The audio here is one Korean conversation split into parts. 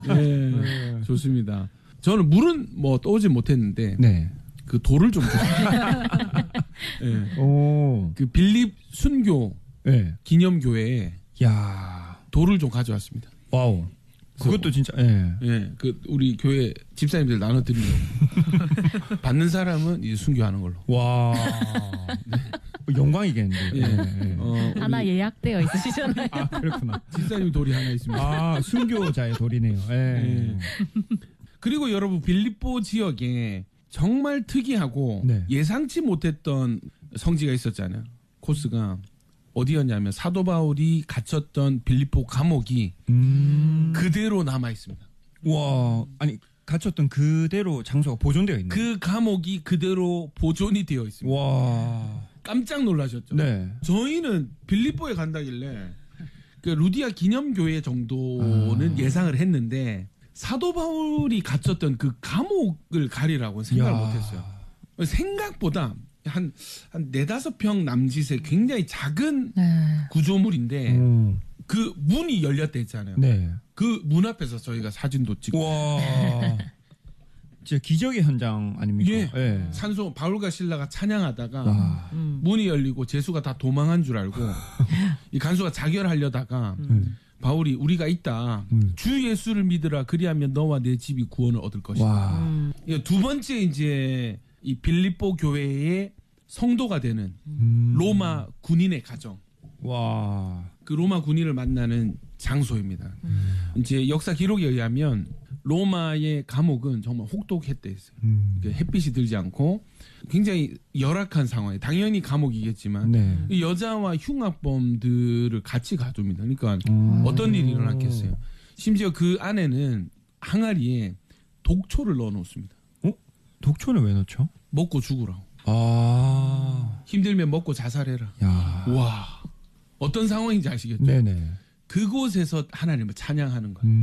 네, 좋습니다. 저는 물은 뭐 떠오지 못했는데 네. 그 돌을 좀 네. 오. 그 빌립 순교 네. 기념교회에 야. 돌을 좀 가져왔습니다. 와우. 그것도 진짜 예. 예, 그 우리 교회 집사님들 나눠드리는 거. 받는 사람은 이제 순교하는 걸로. 와. 네. 영광이겠는데. 예. 예. 하나 예약되어 있으시잖아요. 아, 그렇구나. 집사님 돌이 하나 있습니다. 아, 순교자의 돌이네요. 예. 예. 그리고 여러분 빌립보 지역에 정말 특이하고 네. 예상치 못했던 성지가 있었잖아요. 코스가 어디였냐면 사도 바울이 갇혔던 빌립보 감옥이 그대로 남아 있습니다. 와, 아니 갇혔던 그대로 장소가 보존되어 있네요. 그 감옥이 그대로 보존이 되어 있습니다. 와. 깜짝 놀라셨죠? 네. 저희는 빌립보에 간다길래 그 루디아 기념교회 정도는 예상을 했는데 사도 바울이 갇혔던 그 감옥을 가리라고 생각을 못했어요. 생각보다 한 4-5평 남짓의 굉장히 작은 네. 구조물인데 그 문이 열렸다 했잖아요. 네. 그 문 앞에서 저희가 사진도 찍고 와. 진짜 기적의 현장 아닙니까? 예. 예. 산소 바울과 실라가 찬양하다가 와. 문이 열리고 제수가 다 도망한 줄 알고 이 간수가 자결하려다가 바울이 우리가 있다. 주 예수를 믿으라. 그리하면 너와 내 집이 구원을 얻을 것이다. 와. 두 번째 이제 이 빌립보 교회의 성도가 되는 로마 군인의 가정. 와. 그 로마 군인을 만나는 장소입니다. 이제 역사 기록에 의하면 로마의 감옥은 정말 혹독했대 했어요. 햇빛이 들지 않고 굉장히 열악한 상황에 당연히 감옥이겠지만 네. 이 여자와 흉악범들을 같이 가둡니다. 그러니까 어떤 일이 일어났겠어요. 심지어 그 안에는 항아리에 독초를 넣어놓습니다. 어? 독초는 왜 넣죠? 먹고 죽으라고. 아. 힘들면 먹고 자살해라. 야. 와, 어떤 상황인지 아시겠죠? 네네. 그곳에서 하나님을 찬양하는 거예요.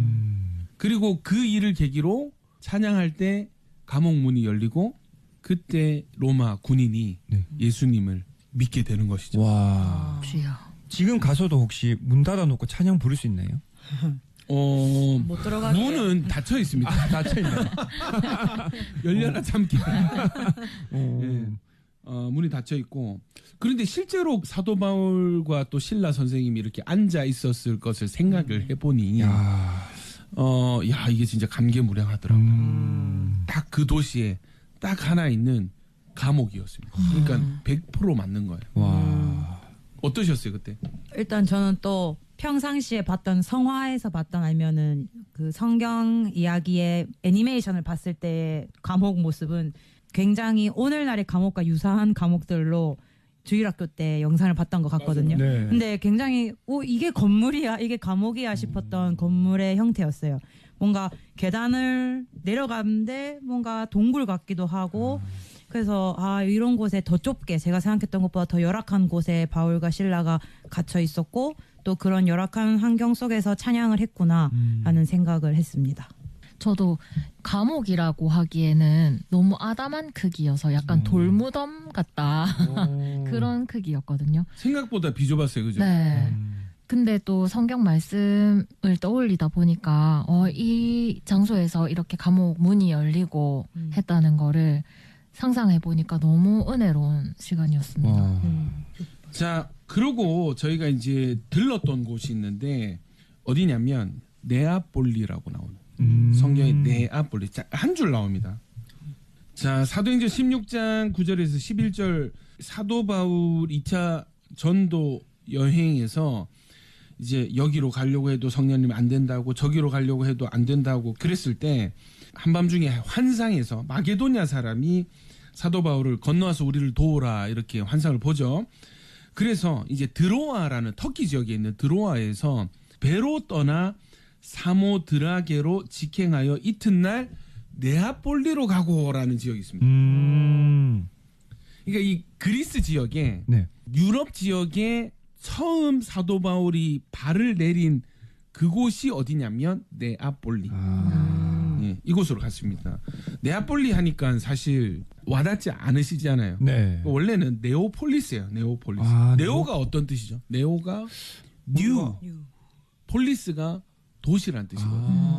그리고 그 일을 계기로 찬양할 때 감옥 문이 열리고 그때 로마 군인이 네. 예수님을 믿게 되는 것이죠. 와. 주여. 지금 가서도 혹시 문 닫아놓고 찬양 부를 수 있나요? 못 들어가게. 문은 닫혀 있습니다. 아, 닫혀있네. 열려라 참기. 오. 예. 문이 닫혀 있고 그런데 실제로 사도 바울과 또 신라 선생님이 이렇게 앉아 있었을 것을 생각을 해보니 야. 이게 진짜 감개무량하더라고요. 딱 그 도시에 딱 하나 있는 감옥이었습니다. 그러니까 100% 맞는 거예요. 와. 어떠셨어요 그때? 일단 저는 또 평상시에 봤던 성화에서 봤던 아니면은 그 성경 이야기의 애니메이션을 봤을 때 감옥 모습은 굉장히 오늘날의 감옥과 유사한 감옥들로 주일학교 때 영상을 봤던 것 같거든요. 네. 근데 굉장히 이게 건물이야, 이게 감옥이야 싶었던 건물의 형태였어요. 뭔가 계단을 내려가는데 뭔가 동굴 같기도 하고 그래서 이런 곳에 더 좁게 제가 생각했던 것보다 더 열악한 곳에 바울과 실라가 갇혀 있었고 또 그런 열악한 환경 속에서 찬양을 했구나라는 생각을 했습니다. 저도 감옥이라고 하기에는 너무 아담한 크기여서 약간 돌무덤 같다. 그런 크기였거든요. 생각보다 비좁았어요, 그죠? 네. 근데 또 성경 말씀을 떠올리다 보니까 이 장소에서 이렇게 감옥 문이 열리고 했다는 거를 상상해 보니까 너무 은혜로운 시간이었습니다. 자, 그러고 저희가 이제 들렀던 곳이 있는데 어디냐면 네아폴리라고 나오는 성경의 네아폴리 한 줄 나옵니다. 자, 사도행전 16장 9절에서 11절 사도 바울 2차 전도 여행에서 이제 여기로 가려고 해도 성령님 안 된다고 저기로 가려고 해도 안 된다고 그랬을 때 한밤중에 환상에서 마게도냐 사람이 사도 바울을 건너와서 우리를 도우라 이렇게 환상을 보죠. 그래서 이제 드로아라는 터키 지역에 있는 드로아에서 배로 떠나 사모드라게로 직행하여 이튿날 네아폴리로 가고라는 지역이 있습니다. 그러니까 이 그리스 지역에 네. 유럽 지역에 처음 사도 바울이 발을 내린 그곳이 어디냐면 네아폴리. 예, 이곳으로 갔습니다. 네아폴리 하니까 사실 와닿지 않으시잖아요. 네. 원래는 네오폴리스예요. 네오폴리스. 네오가 어떤 뜻이죠? 네오가 뉴. 폴리스가 도시란 뜻이거든요.